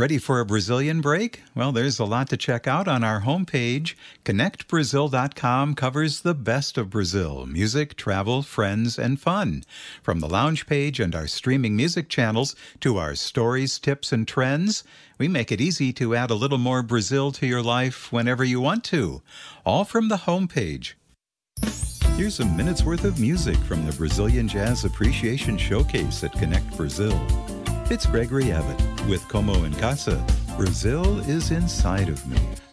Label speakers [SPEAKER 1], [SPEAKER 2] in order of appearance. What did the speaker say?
[SPEAKER 1] Ready for a Brazilian break? Well, there's a lot to check out on our homepage. ConnectBrazil.com covers the best of Brazil: music, travel, friends, and fun. From the lounge page and our streaming music channels to our stories, tips, and trends, we make it easy to add a little more Brazil to your life whenever you want to. All from the homepage. Here's a minute's worth of music from the Brazilian Jazz Appreciation Showcase at Connect Brazil. It's Gregory Abbott with Como em Casa. Brazil is inside of me.